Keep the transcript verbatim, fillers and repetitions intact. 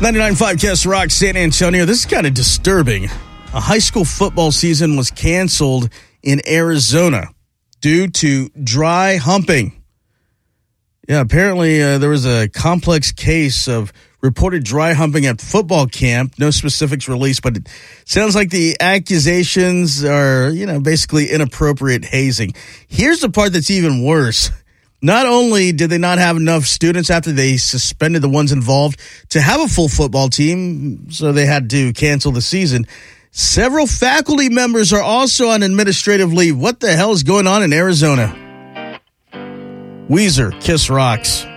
ninety-nine point five Kiss Rock, San Antonio. This is kind of disturbing. A high school football season was canceled in Arizona due to dry humping. Yeah, apparently uh, there was a complex case of reported dry humping at football camp. No specifics released, but it sounds like the accusations are, you know, basically inappropriate hazing. Here's the part that's even worse. Not only did they not have enough students after they suspended the ones involved to have a full football team, so they had to cancel the season, several faculty members are also on administrative leave. What the hell is going on in Arizona? Weezer, Kiss Rocks.